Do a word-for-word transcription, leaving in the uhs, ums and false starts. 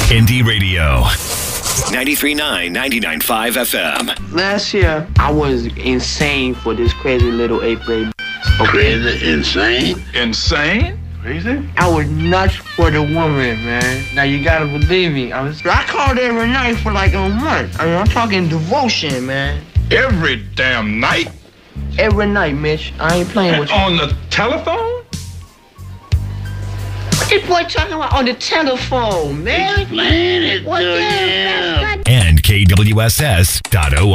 Indie Radio. ninety-three point nine, ninety-nine point five F M. Last year, I was insane for this crazy little eighth grade. Okay. Crazy? Insane? Insane? Crazy? I was nuts for the woman, man. Now, you gotta believe me. I was. I called every night for like a month. I mean, I'm talking devotion, man. Every damn night? Every night, Mitch. I ain't playing with you. On the telephone? What this boy talking about on the telephone, man? Explain it What to the him. And K W S S dot O